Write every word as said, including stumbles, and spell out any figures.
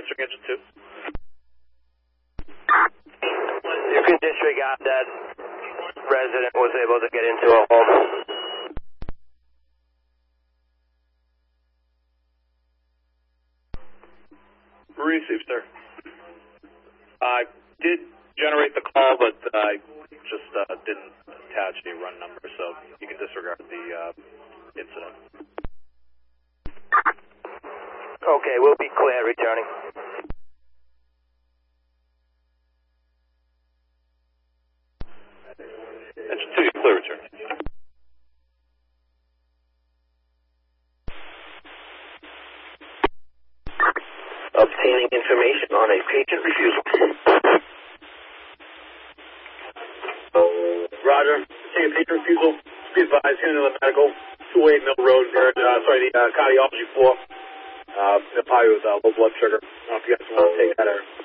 answering engine two. You can disregard that resident was able to get into a home. Received, sir. I did generate the call, but I just uh, didn't attach a run number, so you can disregard the uh, incident. Okay, we'll be clear returning. Engine two, you're clear returning. Obtaining information on a patient refusal. Roger. Obtaining patient refusal. Be advised, here in the medical, two oh eight Mill Road, or, uh, sorry, the uh, cardiology floor. Uh, the probably with uh, low blood sugar. I don't know if you guys want to take that or